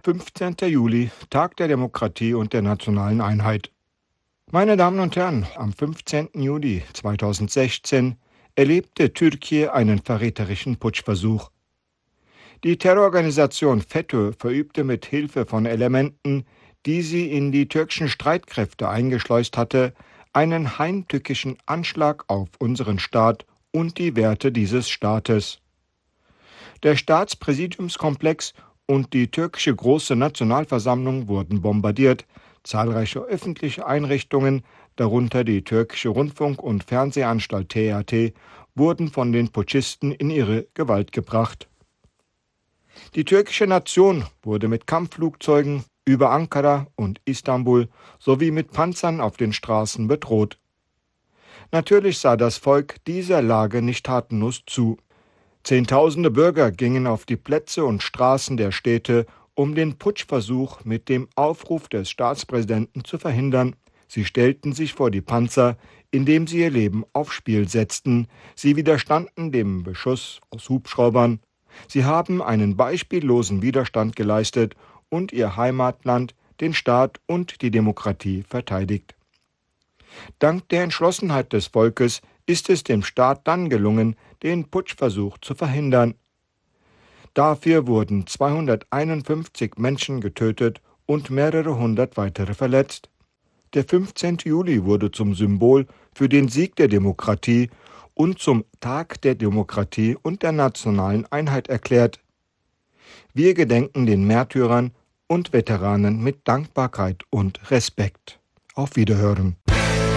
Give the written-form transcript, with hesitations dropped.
15. Juli, Tag der Demokratie und der nationalen Einheit. Meine Damen und Herren, am 15. Juli 2016 erlebte Türkei einen verräterischen Putschversuch. Die Terrororganisation FETÖ verübte mit Hilfe von Elementen, die sie in die türkischen Streitkräfte eingeschleust hatte, einen heimtückischen Anschlag auf unseren Staat und die Werte dieses Staates. Der Staatspräsidiumskomplex und die türkische Große Nationalversammlung wurden bombardiert, zahlreiche öffentliche Einrichtungen, darunter die türkische Rundfunk- und Fernsehanstalt TRT, wurden von den Putschisten in ihre Gewalt gebracht. Die türkische Nation wurde mit Kampfflugzeugen über Ankara und Istanbul sowie mit Panzern auf den Straßen bedroht. Natürlich sah das Volk dieser Lage nicht tatenlos zu. Zehntausende Bürger gingen auf die Plätze und Straßen der Städte, um den Putschversuch mit dem Aufruf des Staatspräsidenten zu verhindern. Sie stellten sich vor die Panzer, indem sie ihr Leben aufs Spiel setzten. Sie widerstanden dem Beschuss aus Hubschraubern. Sie haben einen beispiellosen Widerstand geleistet und ihr Heimatland, den Staat und die Demokratie verteidigt. Dank der Entschlossenheit des Volkes ist es dem Staat dann gelungen, den Putschversuch zu verhindern. Dafür wurden 251 Menschen getötet und mehrere hundert weitere verletzt. Der 15. Juli wurde zum Symbol für den Sieg der Demokratie und zum Tag der Demokratie und der nationalen Einheit erklärt. Wir gedenken den Märtyrern und Veteranen mit Dankbarkeit und Respekt. Auf Wiederhören.